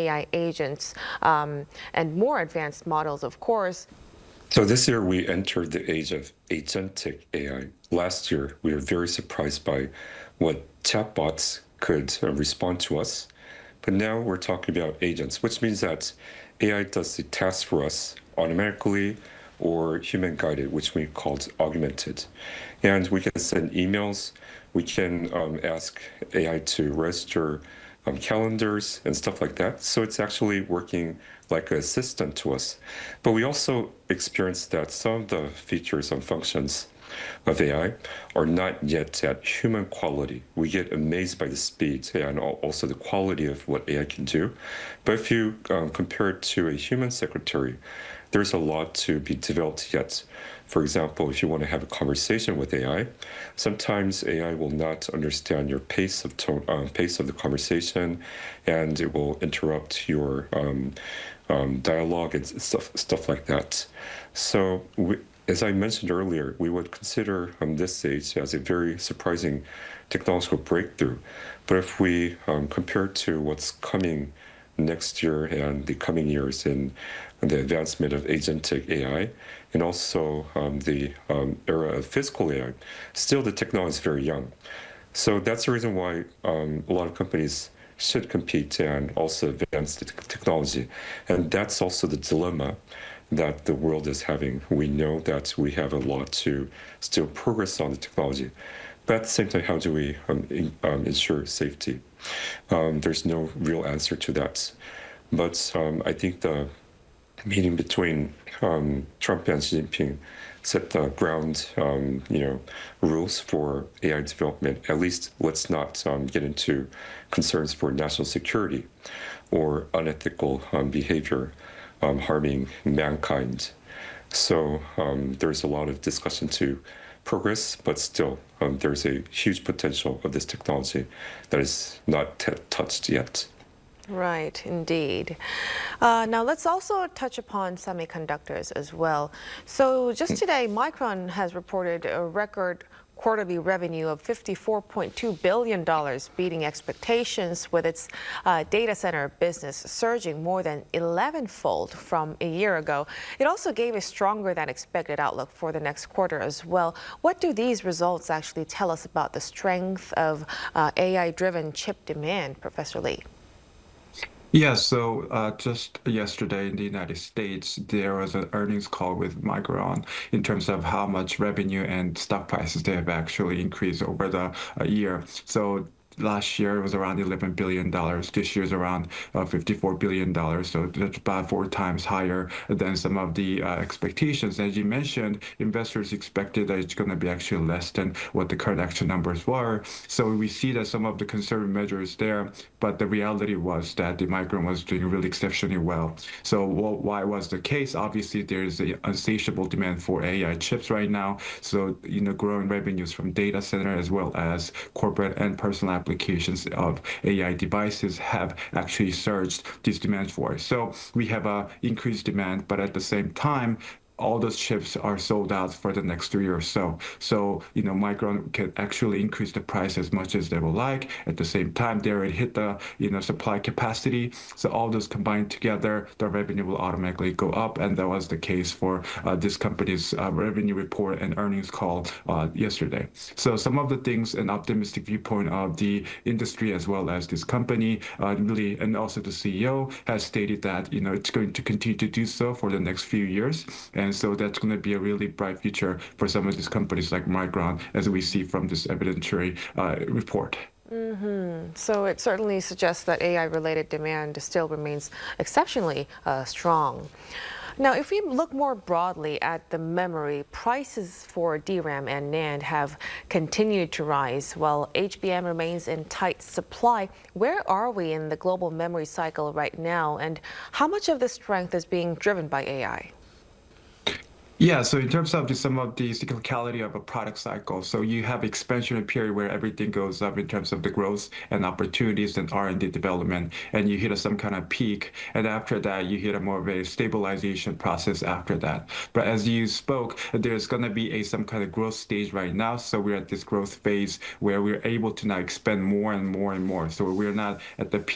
AI agents and more advanced models, of course. So this year we entered the age of agentic AI. Last year, we were very surprised by what chatbots could respond to us. But now we're talking about agents, which means that AI does the task for us automatically or human guided, which we called augmented. And we can send emails. We can ask AI to register calendars and stuff like that. So it's actually working like an assistant to us. But we also experienced that some of the features and functions of AI are not yet at human quality. We get amazed by the speed and also the quality of what AI can do. But if you compare it to a human secretary, there's a lot to be developed yet. For example, if you want to have a conversation with AI, sometimes AI will not understand your pace of pace of the conversation, and it will interrupt your dialogue and stuff like that. So as I mentioned earlier, we would consider this stage as a very surprising technological breakthrough. But if we compare it to what's coming next year and the coming years in the advancement of agentic AI, and also the era of physical AI, still the technology is very young. So that's the reason why a lot of companies should compete and also advance the technology. And that's also the dilemma that the world is having. We know that we have a lot to still progress on the technology. But at the same time, how do we ensure safety? There's no real answer to that. But I think the meeting between Trump and Xi Jinping set the ground, rules for AI development. At least let's not get into concerns for national security or unethical behavior harming mankind. So there's a lot of discussion to progress, but still there's a huge potential of this technology that is not touched yet. Right, indeed. Now let's also touch upon semiconductors as well. So just today, Micron has reported a record quarterly revenue of $54.2 billion, beating expectations with its data center business surging more than 11-fold from a year ago. It also gave a stronger than expected outlook for the next quarter as well. What do these results actually tell us about the strength of AI-driven chip demand, Professor Lee? Yeah, so just yesterday in the United States, there was an earnings call with Micron in terms of how much revenue and stock prices they have actually increased over the year. So last year it was around $11 billion. This year is around $54 billion. So that's about 4 times higher than some of the expectations. As you mentioned, investors expected that it's going to be actually less than what the current actual numbers were. So we see that some of the conservative measures there, but the reality was that the Micron was doing really exceptionally well. So why was the case? Obviously, there's an insatiable demand for AI chips right now. So, growing revenues from data center as well as corporate and personal applications of AI devices have actually surged this demand for. So we have a increased demand, but at the same time, all those chips are sold out for the next 3 years or so. So, Micron can actually increase the price as much as they would like. At the same time, they already hit the, supply capacity. So all those combined together, the revenue will automatically go up. And that was the case for this company's revenue report and earnings call yesterday. So some of the things, an optimistic viewpoint of the industry as well as this company, really, and also the CEO has stated that, it's going to continue to do so for the next few years. And so that's going to be a really bright future for some of these companies like Micron, as we see from this evidentiary report. So it certainly suggests that AI-related demand still remains exceptionally strong. Now, if we look more broadly at the memory, prices for DRAM and NAND have continued to rise while HBM remains in tight supply. Where are we in the global memory cycle right now, and how much of the strength is being driven by AI? Yeah, so in terms of some of the cyclicality of a product cycle, so you have expansionary period where everything goes up in terms of the growth and opportunities and R&D development, and you hit some kind of peak, and after that you hit a more of a stabilization process after that. But as you spoke, there's going to be some kind of growth stage right now, so we're at this growth phase where we're able to now expand more and more and more. So we're not at the peak